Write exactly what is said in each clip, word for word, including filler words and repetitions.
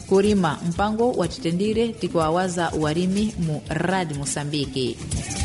kurima mpango watitendire tikuawaza warimi mu radi Mosambiki.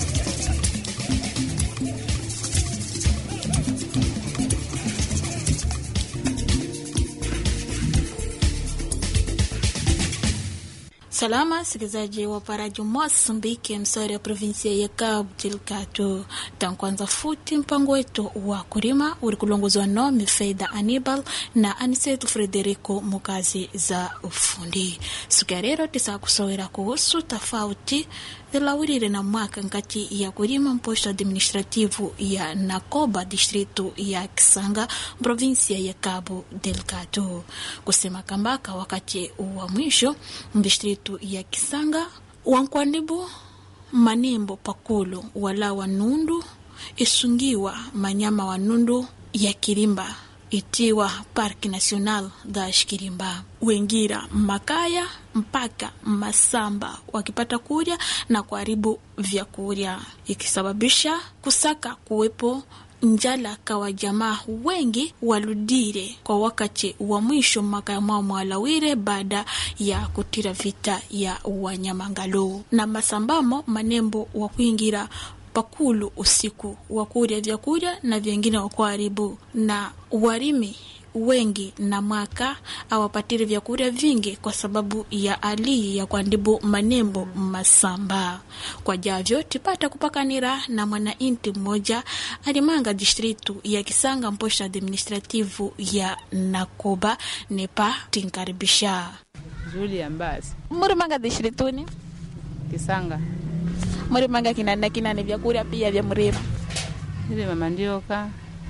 Salama sikizaji wa paraji Mosambiki, msori ya provinsia ya Cabo Delgado. Tankwanza futi mpango wetu wa kurima uri kulongozwa no Mifeida Anibal na Anisetu Frederico mukazi za ufundi. Sukarero tisa kusawira kuhusu tofauti zilawirire na mwaka nkati ya kurima mposto administrativu ya Nakoba distritu ya Kisanga provinsia ya Cabo Delgado. Kusema kambaka wakati wa mwisho distritu ya Kisanga wankwandibu manembo pakulu wala wanundu isungiwa manyama wanundu ya Kirimba itiwa Parki Nacional da Shikirimba. Wengira makaya mpaka masamba wakipata kuria na kuharibu vyakuria, ikisababisha kusaka kuwepo njala kwa jamaa wengi waludire kwa wakati wa mwisho maka mwa mwalawire baada ya kutira vita ya wanyamangalo na masambamo manembo wa kuingira pakulu usiku wakuria vyakuria na vingine wakuharibu na warimi wengi na mwaka awapatire vyakuria vingi kwa sababu ya ali ya kuandibu manembo masamba. Kwa javyo tipata kupakanira na mwanainti mmoja alimanga distritu ya Kisanga mposha administrativu ya Nakoba nepa tinkaribisha. Julia Mbasi. Murimanga distrituni? Kisanga. Murimanga kinana kinane vyakuria pia vya murima? Hili mamandioka,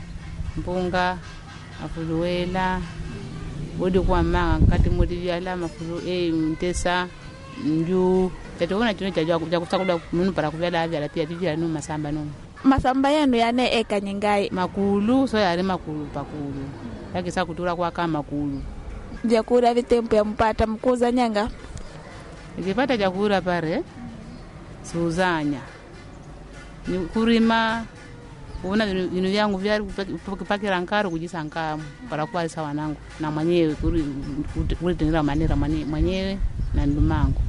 mpunga, afuluwela, wodi kwa manga kati mwodi vyala, mafulu, eh, mtesa, mju. Tatuona chune chajua kutakula munu para kuvyala vyala pia vyala nu masamba nu. Masamba yenu yane eka nyingai? Makulu, so yare makulu pakulu. Yaki sa kutura kwa kama makulu. Vyakura vitempo ya mpata mkuza nyanga? Ikipata chakura pare, suzanya. Ni kurima, una vinu vyangu vyari kupakira nkaro kujisa nkamu para kuwa sawa nangu na mwenyewe kuri kuri tenera manera mwenyewe na ndumangu.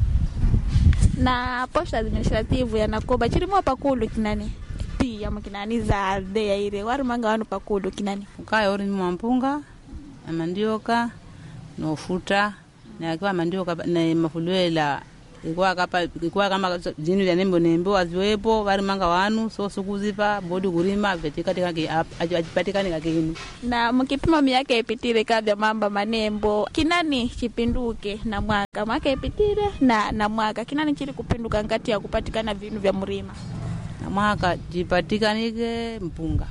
Na posta administrative ya Nakoba chirimo pakulu kinani pia mkinani za de ya ile wari manga wanu pakulu kinani ukaya ori mpunga na mandioka no futa na kwa mandioka na mafuluela ikwa kapa ikwa kama jinu ya nembo nembo aziwepo wari manga wanu so sukuzipa bodi kurima vetikati kake ajipatikane kake. Na mkipima miaka ipitire kabla mamba manembo kinani kipinduke na mwaka mwaka ipitire na na mwaka kinani chili kupinduka ngati ya kupatikana vinu vya murima na mwaka jipatikanike mpunga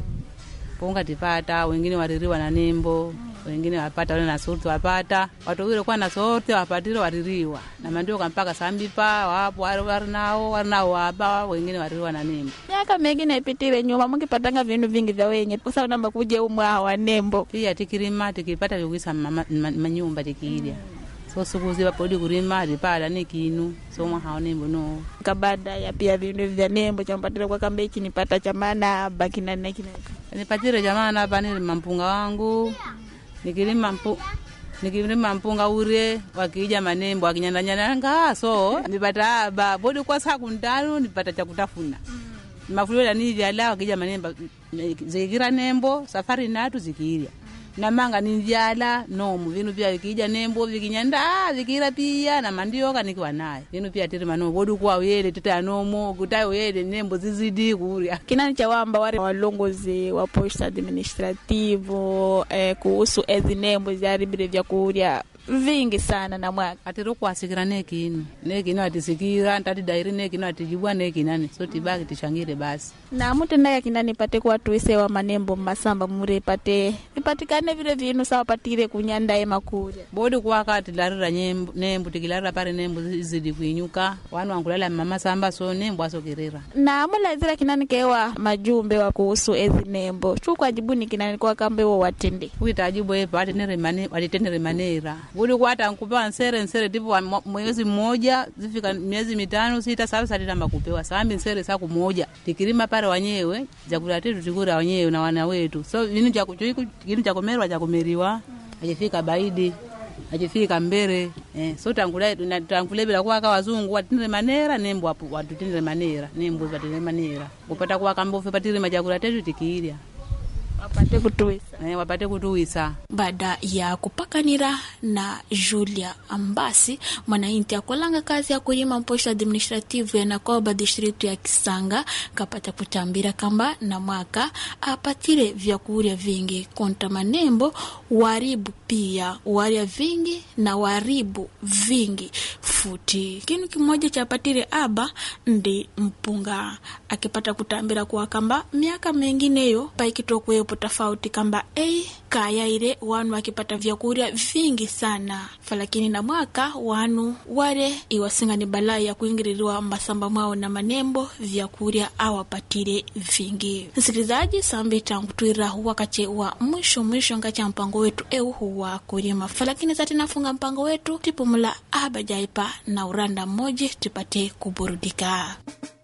mpunga tipata wengine waririwa na nembo wengine wapata wale na sorti wapata watu wale kwa na sorti wapatire waririwa na mandioka mpaka sambipa wapo wari nao wari nao hapa wengine waririwa na nembo. Miaka mengine ipitire nyuma mkipatanga vinu vingi vya wenye kwa sababu namba kuje umwa wa nembo pia tikirima tikipata yogisa manyumba tikilia so sukuzi wapodi kurima ripala nikinu so mwa haonembo no kabada ya pia vinu vya nembo champatire kwa kambe hiki nipata chamana bakina na kina nipatire jamana bani mampunga wangu nikilima mpu nikilima mpunga ure wakija manembo akinyandanyana nga so nipata ba bodi kwa saa kundalu nipata cha kutafuna mafulela ni vyala wakija manembo zikira nembo safari natu zikiria na manga ni vyala no mvinu pia vikija nembo vikinyanda vikira pia na mandioka nikiwa naye vinu pia tiri mano bodi kwa wele tita nomo kutayo wele nembo zizidi kuria kinani cha wamba wale walongozi wa posta administrativo eh, kuhusu ezi nembo zaribire vya kuria vingi sana na mwaka atiro kwa sikira neki inu neki ino atisikira ntati dairi neki ino atijibwa neki nani so tibaki tishangire basi na mutenda ya kinani pate kwa tuise wa manembo masamba mure pate ipatikane vile vinu sawa patire kunyanda ya makuria bodi kwa kati larira nembo nembo tikilarira pare nembo zidi kuinyuka wanu angulala mama samba so nembo asokerera na mula zira kinani kewa majumbe wa kuhusu ezi nembo chukwa jibuni kinani kwa kambe wa watende kuitajibu epa watenere mane watenere manera bodi kwa hata nkupewa nsere nsere tipo mwezi mmoja zifika miezi mitano sita saba satita makupewa sambi nsere saku moja tikirima pare wanyewe chakula tetu tikura wanyewe na wana wetu so vinu cha kuchuiku kinu cha komerwa cha kumeriwa ajifika baidi ajifika mbere Eh, so tangula tangulebela kwa wazungu watindire manera nembo apo watutindire manera nembo watindire manera upata kwa kambofe patire majakula tetu tikirya wapate kutuwisa eh wapate kutuwisa. Baada ya kupakanira na Julia Ambasi, mwanainti akolanga kazi ya kulima mposho administrative ya Nakoba district ya Kisanga, kapata kutambira kamba na mwaka apatire vyakuria vingi konta manembo waribu pia waria vingi na waribu vingi futi. Kinu kimoja cha patire aba ndi mpunga, akipata kutambira kwa kamba miaka mengineyo paikitokwepo tofauti kamba A kaya ile wanu wakipata vyakuria vingi sana, falakini na mwaka wanu wale iwasinga ni balaa ya kuingiririwa masamba mwao na manembo vyakuria awapatire vingi. Msikilizaji, sambi tangu tuira wakati wa mwisho mwisho ngacha mpango wetu eu huwa kulima, falakini zati nafunga mpango wetu tipumula abajaipa na uranda moja tupate kuburudika.